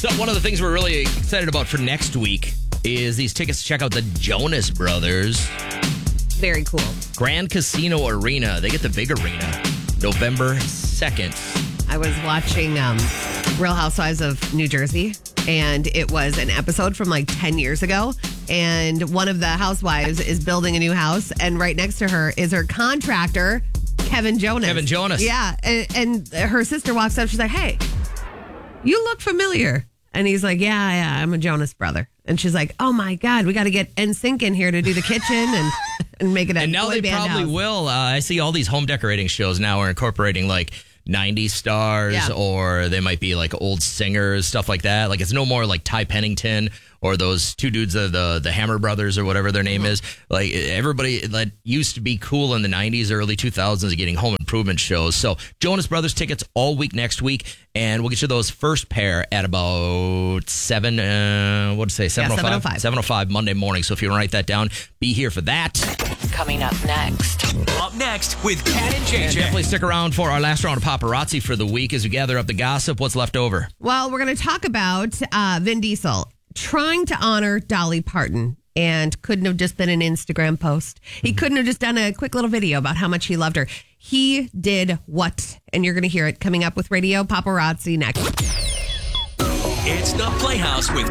So one of the things we're really excited about for next week is these tickets to check out the Jonas Brothers. Very cool. Grand Casino Arena. They get the big arena November 2nd. I was watching Real Housewives of New Jersey, and it was an episode from like 10 years ago. And one of the housewives is building a new house, and right next to her is her contractor, Kevin Jonas. Kevin Jonas. Yeah. And her sister walks up. She's like, hey, you look familiar. And he's like, yeah, I'm a Jonas brother. And she's like, oh my God, we got to get NSYNC in here to do the kitchen and make it a And now boy they band probably house. will. I see all these home decorating shows now are incorporating like 90s stars, Yeah. or they might be like old singers, stuff like that. Like it's no more like Ty Pennington or those two dudes, the Hammer Brothers or whatever their name is. Like everybody that used to be cool in the 90s, early 2000s, is getting home improvement shows. So Jonas Brothers tickets all week next week, and we'll get you those first pair at about 7:05? 7:05 Monday morning. So if you want to write that down, be here for that. Coming up next. Up next with Kat and And JJ. definitely stick around for our last round of paparazzi for the week as we gather up the gossip. What's left over? Well, we're going to talk about Vin Diesel trying to honor Dolly Parton, and couldn't have just been an Instagram post. He couldn't have just done a quick little video about how much he loved her. He did what? And you're going to hear it coming up with Radio Paparazzi next. It's the Playhouse with